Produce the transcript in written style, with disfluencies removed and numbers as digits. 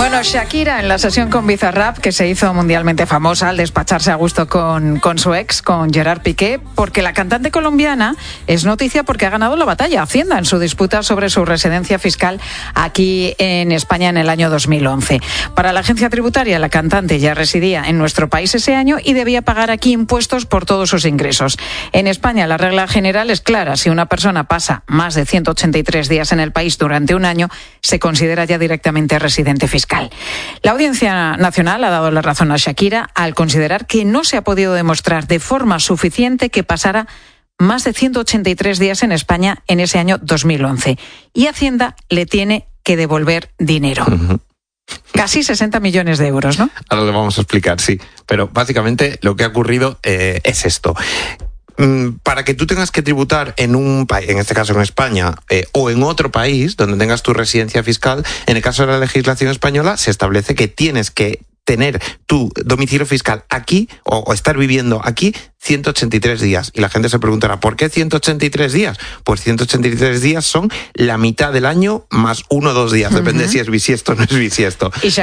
Bueno, Shakira en la sesión con Bizarrap, que se hizo mundialmente famosa al despacharse a gusto con su ex, con Gerard Piqué, porque la cantante colombiana es noticia porque ha ganado la batalla Hacienda en su disputa sobre su residencia fiscal aquí en España en el año 2011. Para la agencia tributaria, la cantante ya residía en nuestro país ese año y debía pagar aquí impuestos por todos sus ingresos. En España la regla general es clara: si una persona pasa más de 183 días en el país durante un año, se considera ya directamente residente fiscal. La Audiencia Nacional ha dado la razón a Shakira al considerar que no se ha podido demostrar de forma suficiente que pasara más de 183 días en España en ese año 2011. Y Hacienda le tiene que devolver dinero. Casi 60 millones de euros, ¿no? Ahora lo vamos a explicar, sí. Pero básicamente lo que ha ocurrido es esto. Para que tú tengas que tributar en un país, en este caso en España, o en otro país donde tengas tu residencia fiscal, en el caso de la legislación española se establece que tienes que tener tu domicilio fiscal aquí o estar viviendo aquí 183 días. Y la gente se preguntará, ¿por qué 183 días? Pues 183 días son la mitad del año más 1 o 2 días. Depende si es bisiesto o no es bisiesto.